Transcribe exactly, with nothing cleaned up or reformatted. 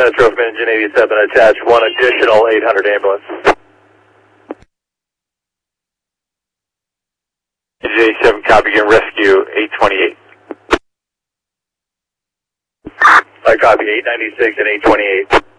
Metro from Engine eighty-seven, attach one additional eight hundred ambulance. Engine eighty-seven, copy, again, rescue eight twenty-eight. I copy, eight ninety-six and eight twenty-eight.